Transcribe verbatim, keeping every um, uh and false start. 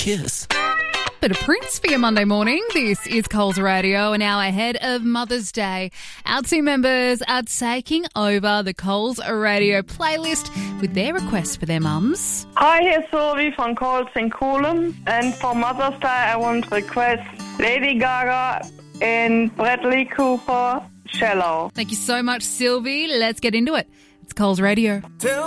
kiss. Bit of Prince for your Monday morning. This is Coles Radio, an hour ahead of Mother's Day. Our two members are taking over the Coles Radio playlist with their requests for their mums. Hi, here's Sylvie from Coles in Coolum. And for Mother's Day, I want to request Lady Gaga and Bradley Cooper, Shallow. Thank you so much, Sylvie. Let's get into it. It's Coles Radio. Tell